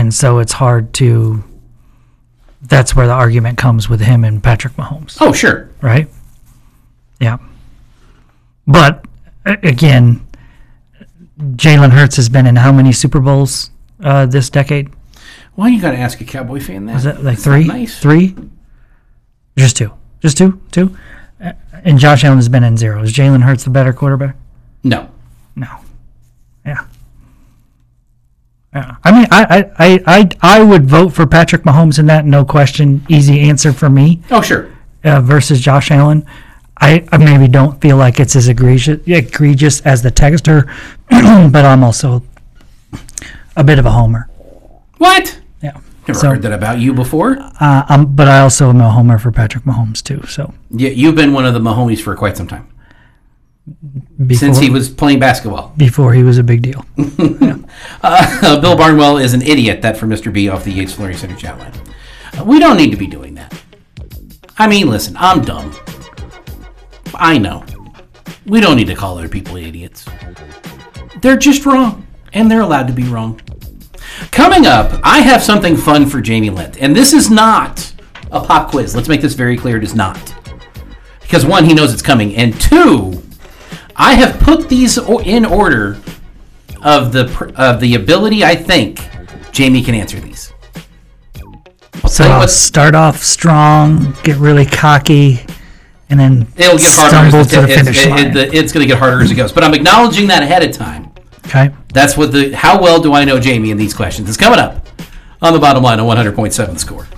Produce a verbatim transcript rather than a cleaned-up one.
And so it's hard to, that's where the argument comes with him and Patrick Mahomes. Oh, sure. Right? Yeah. But, again, Jalen Hurts has been in how many Super Bowls uh, this decade? Why you got to ask a Cowboy fan that? Is that like That's three? Nice. Three? Just two. Just two? Two? Uh, and Josh Allen has been in zero. Is Jalen Hurts the better quarterback? No. No. Yeah. Yeah. I mean, I, I, I, I would vote for Patrick Mahomes in that, no question. Easy answer for me. Oh, sure. Uh, versus Josh Allen. I, I maybe don't feel like it's as egregious, egregious as the texter, but I'm also a bit of a homer. What? Yeah. Never So- heard that about you before. Uh, um, but I also am a homer for Patrick Mahomes too. So Yeah, you've been one of the Mahomes for quite some time. before, Since he was playing basketball. before he was a big deal. Uh, Bill Barnwell is an idiot. That from Mister B off the Yates Fleury Center chat line. Uh, we don't need to be doing that. I mean, listen, I'm dumb. I know. We don't need to call other people idiots. They're just wrong, and they're allowed to be wrong. Coming up, I have something fun for Jamie Lent, and this is not a pop quiz. Let's make this very clear. It is not. Because one, he knows it's coming, and two, I have put these o- in order of the pr- of the ability I think Jamie can answer these. I'll So tell you I'll what, start off strong, get really cocky, and then it'll get harder. stumble As to the it- finish it- line. it- the- it's going to get harder as it goes. But I'm acknowledging that ahead of time. Okay. That's what the how well do I know Jamie in these questions? It's coming up on the bottom line on one hundred point seven Score.